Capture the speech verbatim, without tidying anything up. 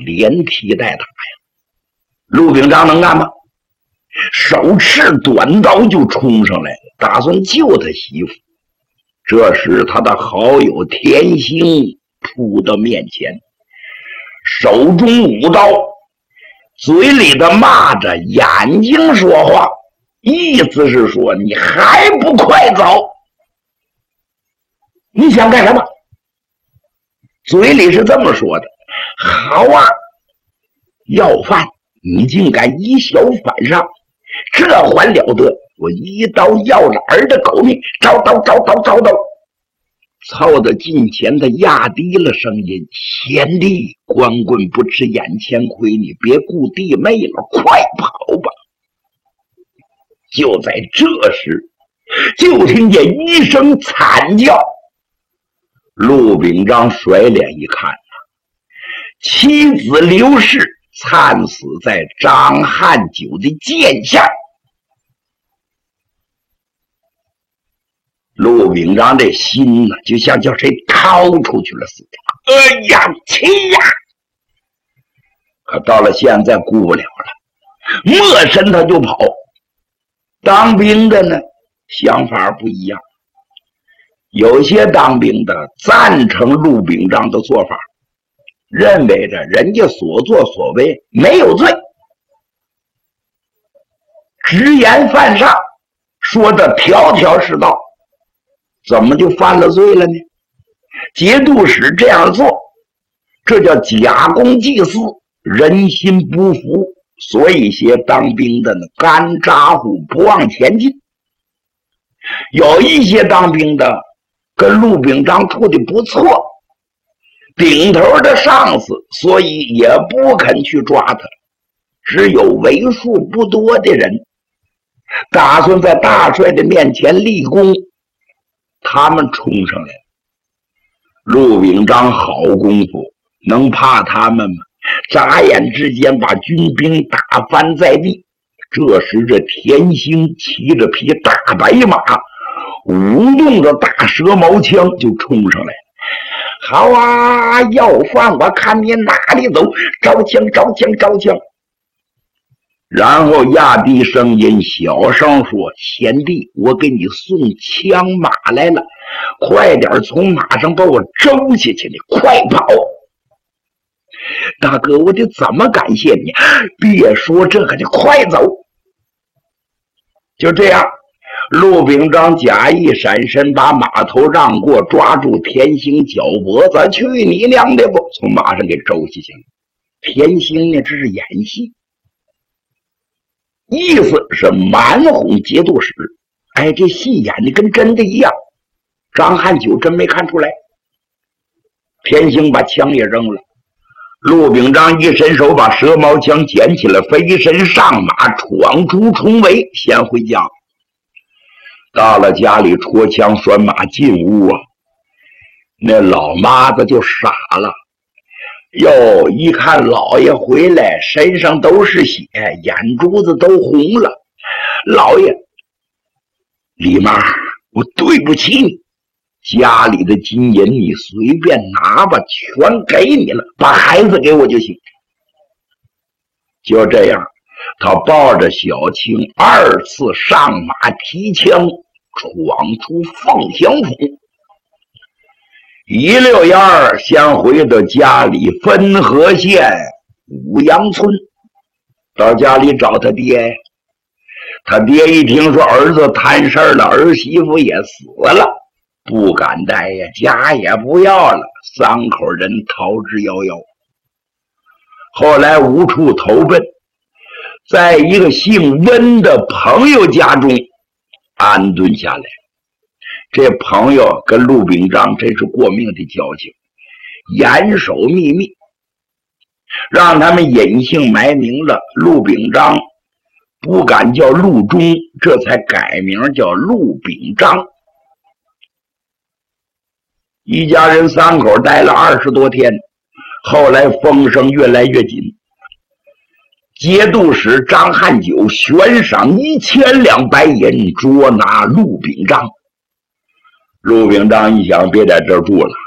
连踢带打呀。陆秉章能干吗？手持短刀就冲上来了，打算救他媳妇。这时他的好友田兴扑到面前，手中舞刀，嘴里的骂着，眼睛说话，意思是说你还不快走？你想干什么？嘴里是这么说的。好啊，要饭你竟敢以小反上，这还了得！我一刀要了儿的狗命，招刀招刀招刀！凑到近前，他压低了声音：“贤弟，光棍不吃眼前亏，你别顾弟妹了，快跑吧！”就在这时，就听见一声惨叫。陆秉章甩脸一看，妻子刘氏惨死在张汉九的剑下。陆秉章这心呢，就像叫谁掏出去了似的。哎呀，气呀！可到了现在顾不了了，没身他就跑。当兵的呢，想法不一样。有些当兵的赞成陆秉章的做法，认为着人家所作所为没有罪，直言犯上，说的条条是道，怎么就犯了罪了呢？节度使这样做，这叫假公济私，人心不服，所以些当兵的呢干扎呼不往前进。有一些当兵的跟陆秉章处的不错，顶头的上司所以也不肯去抓他，只有为数不多的人打算在大帅的面前立功，他们冲上来了。陆秉章好功夫，能怕他们吗？眨眼之间把军兵打翻在地。这时这田兴骑着匹大白马，舞动着大蛇矛枪就冲上来了。好啊，要饭我看你哪里走，招枪招枪招枪！然后压低声音小声说：“贤弟，我给你送枪马来了，快点从马上把我周下去，你快跑！”大哥，我得怎么感谢你？别说这个，你快走！就这样，陆秉章假意闪身，把马头让过，抓住田兴脚脖子，去你娘的吧！从马上给周下去了。田兴呢，这是演戏，意思是瞒哄节度使。哎，这戏演的跟真的一样。张汉九真没看出来。田兴把枪也扔了。陆秉章一伸手把蛇矛枪捡起来，飞身上马，闯出重围，先回家。到了家里，戳枪拴马进屋啊，那老妈子就傻了。哟，一看老爷回来，身上都是血，眼珠子都红了。老爷，李妈，我对不起你。家里的金银你随便拿吧，全给你了，把孩子给我就行。就这样，他抱着小青二次上马提枪，闯出凤翔府。一溜烟儿先回到家里汾河县五阳村，到家里找他爹。他爹一听说儿子摊事儿了，儿媳妇也死了，不敢待呀，家也不要了，三口人逃之夭夭。后来无处投奔，在一个姓温的朋友家中安顿下来。这朋友跟陆秉章真是过命的交情，严守秘密，让他们隐姓埋名了。陆秉章不敢叫陆忠，这才改名叫陆秉章。一家人三口待了二十多天，后来风声越来越紧。节度使张汉九悬赏一千两白银捉拿陆秉章。陆秉章一想，别在这儿住了，